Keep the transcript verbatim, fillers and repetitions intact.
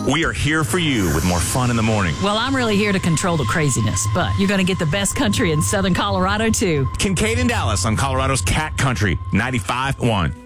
We are here for you with more fun in the morning. Well, I'm really here to control the craziness, but you're going to get the best country in Southern Colorado, too. Kincaid and Dallas on Colorado's Cat Country, ninety-five point one.